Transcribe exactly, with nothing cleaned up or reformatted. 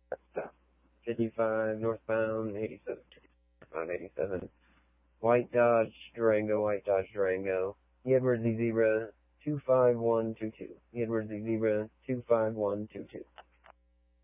fifty-five northbound, eighty-seven, northbound eighty-seven. White Dodge Durango, White Dodge Durango. Edward Z Zebra two five one two two. Edward Z Zebra two five one two two.